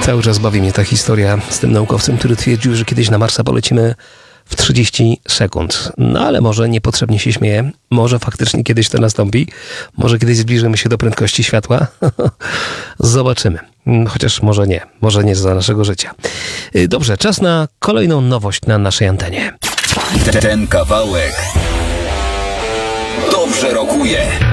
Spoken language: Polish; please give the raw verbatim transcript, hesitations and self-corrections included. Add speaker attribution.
Speaker 1: Cały czas bawi mnie ta historia z tym naukowcem, który twierdził, że kiedyś na Marsa polecimy w trzydzieści sekund. No ale może niepotrzebnie się śmieję. Może faktycznie kiedyś to nastąpi. Może kiedyś zbliżymy się do prędkości światła. Zobaczymy. Chociaż może nie. Może nie za naszego życia. Dobrze, czas na kolejną nowość na naszej antenie.
Speaker 2: Ten kawałek dobrze rokuje.